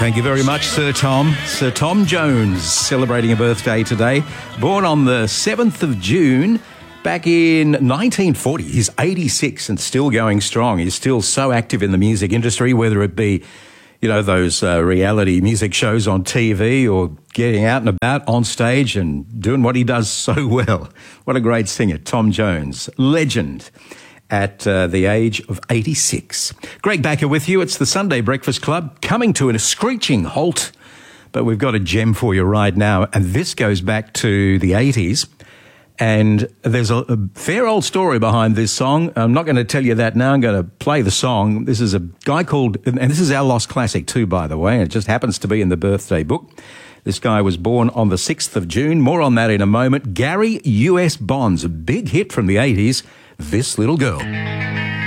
Thank you very much, Sir Tom. Sir Tom Jones, celebrating a birthday today. Born on the 7th of June, back in 1940. He's 86 and still going strong. He's still so active in the music industry, whether it be, you know, those reality music shows on TV or getting out and about on stage and doing what he does so well. What a great singer, Tom Jones. Legend. At the age of 86. Greg Backer with you. It's the Sunday Breakfast Club coming to a screeching halt, but we've got a gem for you right now, and this goes back to the 80s, and there's a fair old story behind this song. I'm not going to tell you that now. I'm going to play the song. This is a guy called, and this is our lost classic too, by the way, and it just happens to be in the birthday book. This guy was born on the 6th of June. More on that in a moment. Gary U.S. Bonds, a big hit from the 80s. This Little Girl.